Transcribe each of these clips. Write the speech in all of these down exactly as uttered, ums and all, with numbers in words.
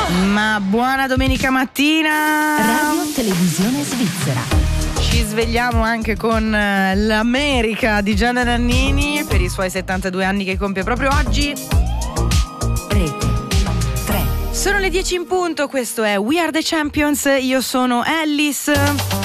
Ma buona domenica mattina! Radio Televisione Svizzera. Ci svegliamo anche con l'America di Gianna Nannini per i suoi settantadue anni che compie proprio oggi. Rete tre. Sono le dieci in punto, questo è We Are The Champions, io sono Alice.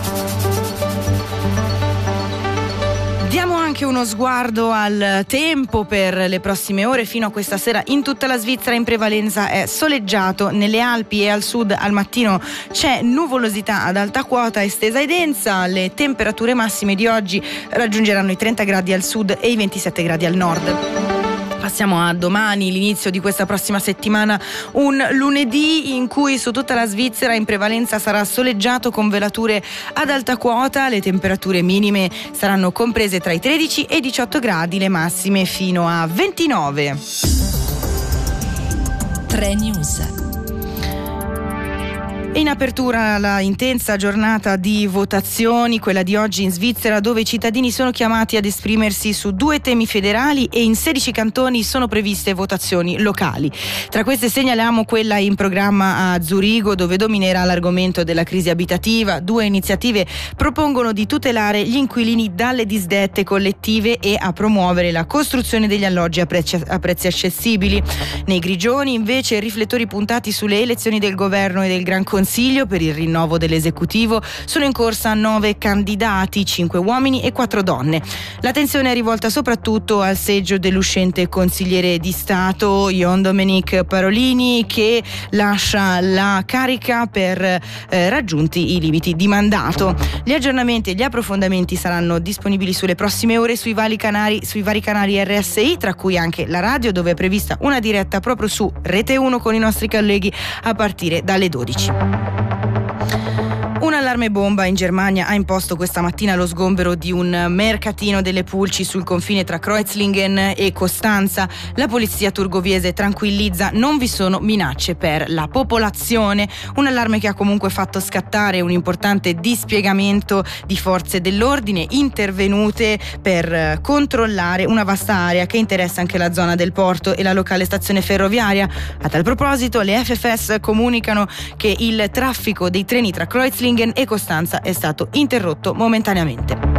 Diamo anche uno sguardo al tempo per le prossime ore. Fino a questa sera in tutta la Svizzera in prevalenza è soleggiato, nelle Alpi e al sud al mattino c'è nuvolosità ad alta quota estesa e densa. Le temperature massime di oggi raggiungeranno i trenta gradi al sud e i ventisette gradi al nord. Passiamo a domani, l'inizio di questa prossima settimana, un lunedì in cui su tutta la Svizzera in prevalenza sarà soleggiato con velature ad alta quota. Le temperature minime saranno comprese tra i tredici e i diciotto gradi, le massime fino a ventinove. tre News. In apertura la intensa giornata di votazioni, quella di oggi in Svizzera, dove i cittadini sono chiamati ad esprimersi su due temi federali e in sedici cantoni sono previste votazioni locali. Tra queste segnaliamo quella in programma a Zurigo, dove dominerà l'argomento della crisi abitativa. Due iniziative propongono di tutelare gli inquilini dalle disdette collettive e a promuovere la costruzione degli alloggi a prezzi, a prezzi accessibili. Nei Grigioni invece riflettori puntati sulle elezioni del governo e del Gran Consiglio Consiglio per il rinnovo dell'esecutivo. Sono in corsa nove candidati, cinque uomini e quattro donne. L'attenzione è rivolta soprattutto al seggio dell'uscente consigliere di Stato Jon Dominic Parolini, che lascia la carica per eh, raggiunti i limiti di mandato. Gli aggiornamenti e gli approfondimenti saranno disponibili sulle prossime ore sui vari canali, sui vari canali R S I, tra cui anche la radio, dove è prevista una diretta proprio su Rete uno con i nostri colleghi a partire dalle dodici. Un allarme bomba in Germania ha imposto questa mattina lo sgombero di un mercatino delle pulci sul confine tra Kreuzlingen e Costanza. La polizia turgoviese tranquillizza: non vi sono minacce per la popolazione. Un allarme che ha comunque fatto scattare un importante dispiegamento di forze dell'ordine intervenute per controllare una vasta area che interessa anche la zona del porto e la locale stazione ferroviaria. A tal proposito, le F F S comunicano che il traffico dei treni tra Kreuzlingen e Costanza è stato interrotto momentaneamente.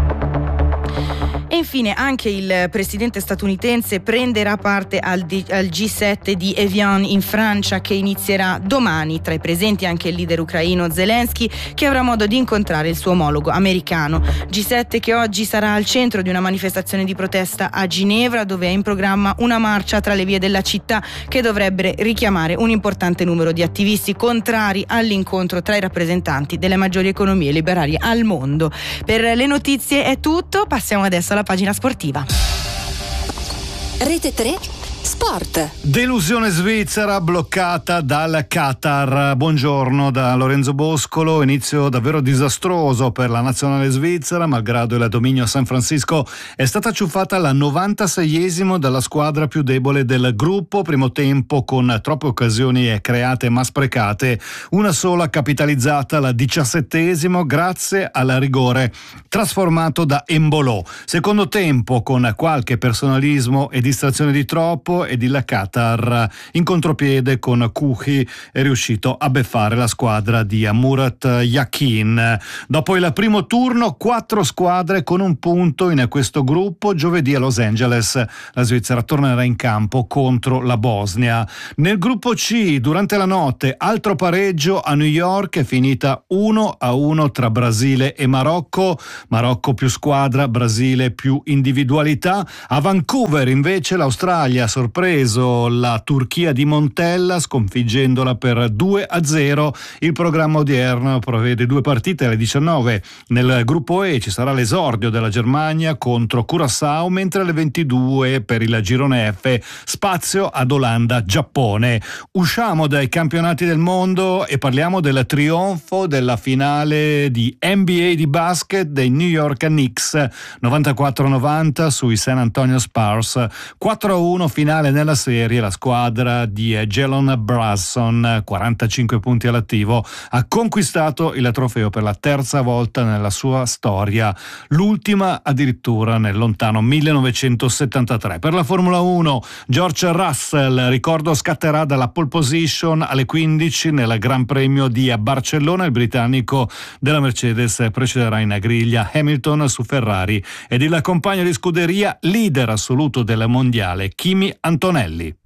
E infine anche il presidente statunitense prenderà parte al, di, al G sette di Evian in Francia, che inizierà domani. Tra i presenti anche il leader ucraino Zelensky, che avrà modo di incontrare il suo omologo americano. G sette che oggi sarà al centro di una manifestazione di protesta a Ginevra, dove è in programma una marcia tra le vie della città che dovrebbe richiamare un importante numero di attivisti contrari all'incontro tra i rappresentanti delle maggiori economie liberali al mondo. Per le notizie è tutto, passiamo adesso alla pagina sportiva. Rete tre Sport. Delusione svizzera bloccata dal Qatar. Buongiorno da Lorenzo Boscolo. Inizio davvero disastroso per la nazionale svizzera, malgrado il dominio a San Francisco. È stata ciuffata alla novantaseiesimo dalla squadra più debole del gruppo. Primo tempo con troppe occasioni create ma sprecate. Una sola capitalizzata alla diciassettesimo grazie al rigore trasformato da Embolo. Secondo tempo con qualche personalismo e distrazione di troppo, ed il Qatar in contropiede con Kuhi è riuscito a beffare la squadra di Murat Yakin. Dopo il primo turno, quattro squadre con un punto in questo gruppo. Giovedì a Los Angeles la Svizzera tornerà in campo contro la Bosnia. Nel gruppo C, durante la notte, altro pareggio a New York, è finita uno a uno tra Brasile e Marocco. Marocco più squadra, Brasile più individualità. A Vancouver invece l'Australia ha sorpreso la Turchia di Montella sconfiggendola per due a zero. Il programma odierno prevede due partite alle diciannove. Nel gruppo E ci sarà l'esordio della Germania contro Curaçao, mentre alle ventidue per il girone F spazio ad Olanda-Giappone. Usciamo dai campionati del mondo e parliamo del trionfo della finale di N B A di basket dei New York Knicks novantaquattro novanta sui San Antonio Spurs. quattro a uno finale finale nella serie la squadra di Jalen Brunson, quarantacinque punti all'attivo, ha conquistato il trofeo per la terza volta nella sua storia, l'ultima addirittura nel lontano millenovecentosettantatré. Per la Formula uno, George Russell, ricordo, scatterà dalla pole position alle quindici nel Gran Premio di Barcellona. Il britannico della Mercedes precederà in griglia Hamilton su Ferrari ed il compagno di scuderia leader assoluto del mondiale Kimi Antonelli.